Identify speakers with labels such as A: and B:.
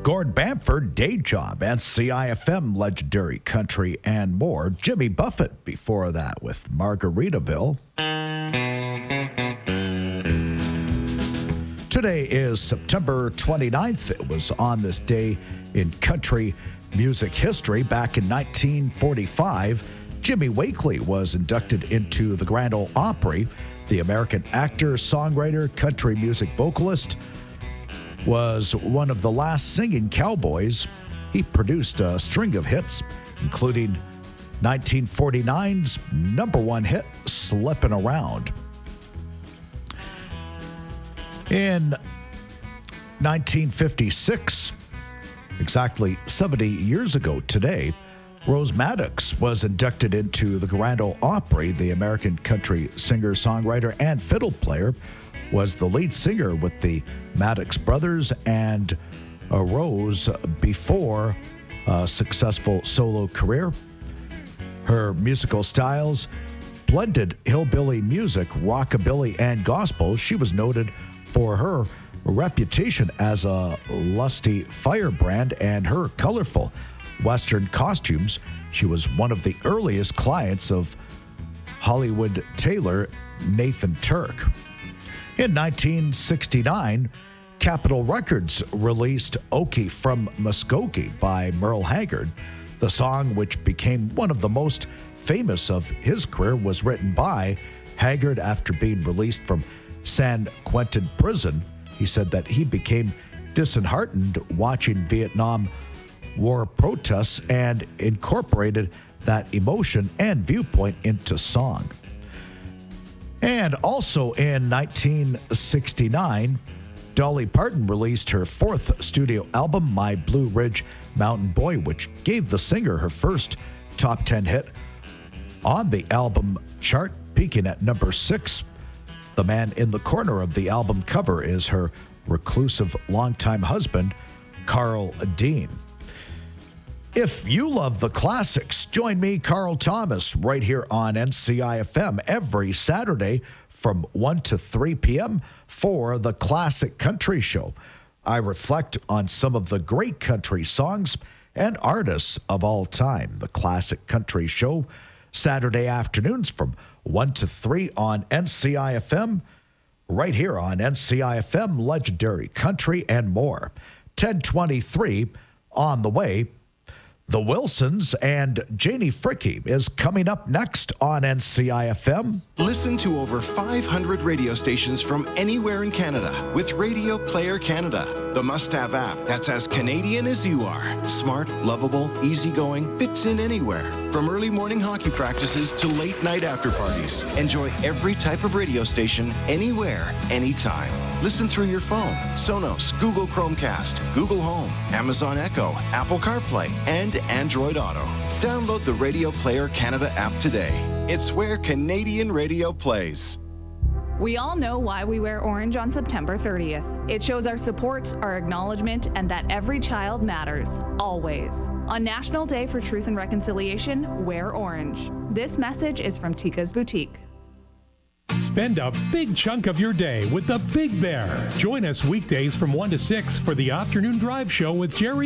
A: Gord Bamford, Day Job, NCIFM, Legendary Country, and more. Jimmy Buffett before that with Margaritaville. Today is September 29th. It was on this day in country music history. Back in 1945, Jimmy Wakely was inducted into the Grand Ole Opry. The American actor, songwriter, country music vocalist, was one of the last singing cowboys. He produced a string of hits, including 1949's number one hit, Slippin' Around. In 1956, exactly 70 years ago today, Rose Maddox was inducted into the Grand Ole Opry. The American country singer, songwriter, and fiddle player was the lead singer with the Maddox Brothers and Rose before a successful solo career. Her musical styles blended hillbilly music, rockabilly, and gospel. She was noted for her reputation as a lusty firebrand and her colorful Western costumes. She was one of the earliest clients of Hollywood tailor Nathan Turk. In 1969, Capitol Records released Okie from Muskogee by Merle Haggard. The song, which became one of the most famous of his career, was written by Haggard after being released from San Quentin prison. He said that he became disheartened watching Vietnam War protests and incorporated that emotion and viewpoint into song. And also in 1969, Dolly Parton released her fourth studio album, My Blue Ridge Mountain Boy, which gave the singer her first top 10 hit on the album chart, peaking at number 6. The man in the corner of the album cover is her reclusive longtime husband, Carl Dean. If you love the classics, join me, Carl Thomas, right here on NCIFM every Saturday from 1 to 3 p.m. for the Classic Country Show. I reflect on some of the great country songs and artists of all time. The Classic Country Show, Saturday afternoons from 1 to 3 on NCIFM, right here on NCIFM, Legendary Country, and more. 1023 on the way. The Wilsons and Janie Fricke is coming up next on NCIFM.
B: Listen to over 500 radio stations from anywhere in Canada with Radio Player Canada, the must-have app that's as Canadian as you are. Smart, lovable, easygoing, fits in anywhere. From early morning hockey practices to late night after parties. Enjoy every type of radio station, anywhere, anytime. Listen through your phone, Sonos, Google Chromecast, Google Home, Amazon Echo, Apple CarPlay, and Android Auto. Download the Radio Player Canada app today. It's where Canadian radio plays.
C: We all know why we wear orange on September 30th. It shows our support, our acknowledgement, and that every child matters, always. On National Day for Truth and Reconciliation, wear orange. This message is from Tika's Boutique.
D: Spend a big chunk of your day with the Big Bear. Join us weekdays from 1 to 6 for the afternoon drive show with Jerry